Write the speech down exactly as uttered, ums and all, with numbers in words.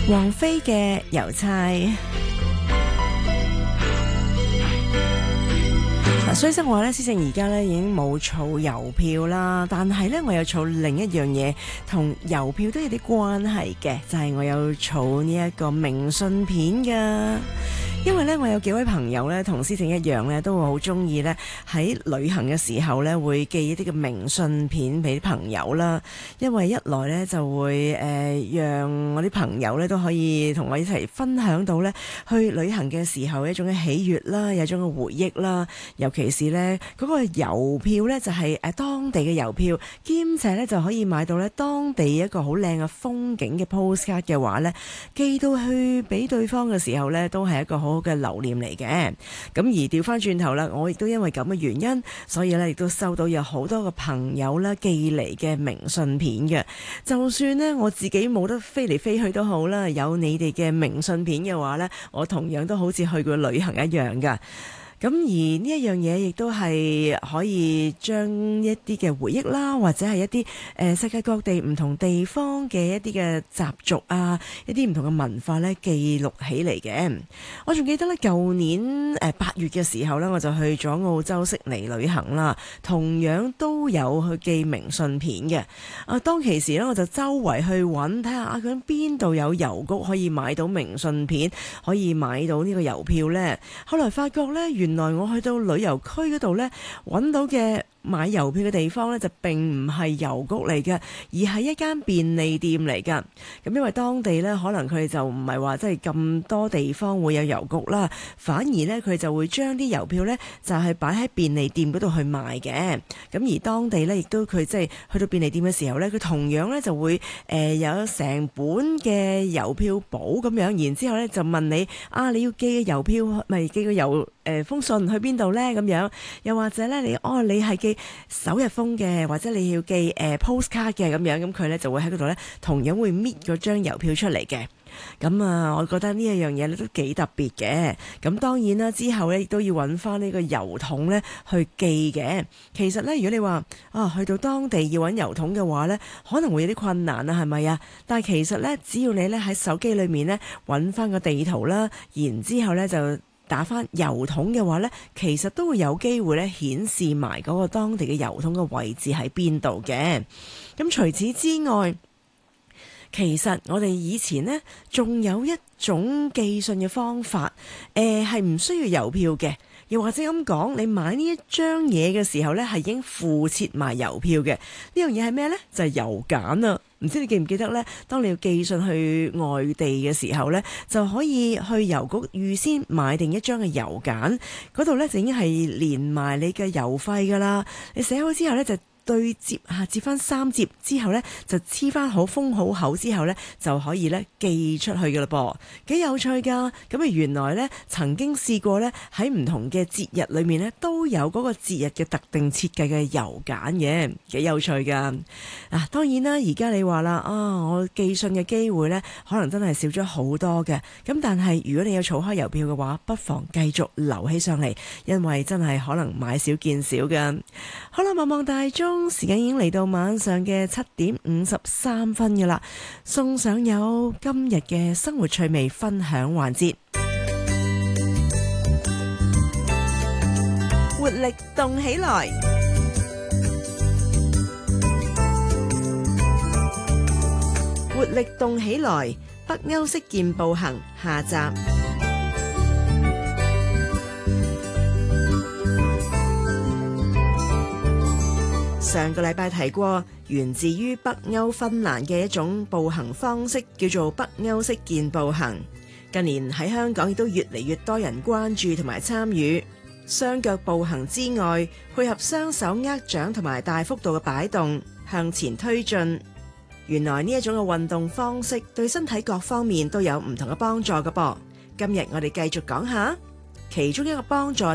王菲嘅郵差。雖則話咧，思靜而家咧已經冇儲郵票啦，但係咧我有儲另一樣嘢，同郵票都有啲關係嘅，就係、是、我有儲呢一個明信片噶。因為咧，我有幾位朋友咧，同思靜一樣咧，都會好中意咧喺旅行嘅時候咧，會寄一啲嘅明信片俾朋友啦。因為一來咧就會誒、呃，讓我啲朋友咧都可以同我一齊分享到咧去旅行嘅時候一種嘅喜悅啦，有一種嘅回憶啦。尤其是咧嗰個郵票咧，就係誒當地嘅郵票，兼且咧就可以買到咧當地一個好靚嘅風景嘅 postcard 嘅話咧，寄到去俾對方嘅時候咧，都係一個好好嘅留念嚟嘅。咁而調翻轉頭啦，我亦都因為咁嘅原因，所以咧亦都收到有好多個朋友啦寄嚟嘅明信片嘅。就算呢，我自己冇得飛嚟飛去都好啦，有你哋嘅明信片嘅話呢，我同樣都好似去過旅行一樣噶。咁而呢一樣嘢亦都係可以將一啲嘅回憶啦，或者係一啲誒、呃、世界各地唔同地方嘅一啲嘅習俗啊，一啲唔同嘅文化咧記錄起嚟嘅。我仲記得咧，舊年誒八月嘅時候咧，我就去咗澳洲悉尼旅行啦，同樣都有去寄明信片嘅。啊，當其時咧，我就周圍去揾睇下啊，究竟邊度有郵局可以買到明信片，可以買到呢個郵票咧。後來發覺咧，原來我去到旅遊區嗰度呢，揾到嘅買郵票嘅地方呢，就並唔係郵局嚟嘅，而係一間便利店嚟㗎。咁因為當地呢，可能佢哋就唔係話即係咁多地方會有郵局啦，反而呢，佢就會將啲郵票呢，就係擺喺便利店嗰度去賣嘅。咁而當地呢，亦都佢即係去到便利店嘅時候呢，佢同樣呢就會誒、呃、有成本嘅郵票簿咁樣，然之後呢，就問你啊，你要寄嘅郵票咪寄個郵誒、呃、封信去邊度呢？咁樣又或者呢，你哦你係寄首日封嘅，或者你要寄誒、呃、postcard 嘅咁樣，咁佢呢就會喺嗰度呢，同樣會搣嗰張郵票出嚟嘅。咁啊，我覺得呢一樣嘢咧都幾特別嘅。咁當然啦，之後咧亦都要揾翻呢個郵筒咧去寄嘅。其實咧，如果你話啊去到當地要揾郵筒嘅話咧，可能會有啲困難啊，係咪啊？但係其實咧，只要你咧喺手機裏面咧揾翻個地圖啦，然之後咧就打翻郵筒嘅話呢，其實都會有機會咧顯示埋嗰個當地嘅郵筒嘅位置喺邊度嘅。咁除此之外，其實我哋以前呢，仲有一種寄信嘅方法，誒係唔需要郵票嘅，又或者咁講，你買呢一張嘢嘅時候呢，係已經附設埋郵票嘅。呢樣嘢係咩呢？就係郵簡啊！唔知你記唔記得呢？當你要寄信去外地嘅時候呢，就可以去郵局預先買定一張嘅郵簡，嗰度呢，就已經係連埋你嘅郵費噶啦。你寫好之後呢，就對接下接翻三折之後呢，就黐翻好封好口之後呢，就可以呢寄出去嘅嘞噃，幾有趣噶！咁啊原來呢，曾經試過呢，喺唔同嘅節日裏面呢，都有嗰個節日嘅特定設計嘅郵簡嘅，幾有趣噶！啊當然啦，而家你話啦啊，我寄信嘅機會呢，可能真係少咗好多嘅。咁但係如果你有儲開郵票嘅話，不妨繼續留起上嚟，因為真係可能買少見少嘅。好啦，望望大鐘。時間已經嚟到晚上嘅七點五十三分嘅啦，送上有今日嘅生活趣味分享環節，活力動起來，活力動起來，北歐式健步行下集。上個禮拜提過，源自於北歐芬蘭嘅一種步行方式，叫做北歐式健步行。近年喺香港亦都越嚟越多人關注同埋參與。雙腳步行之外，配合雙手握掌同埋大幅度嘅擺動，向前推進。原來呢一種嘅運動方式對身體各方面都有唔同嘅幫助㗎噃。今日我哋繼續講下其中一個幫助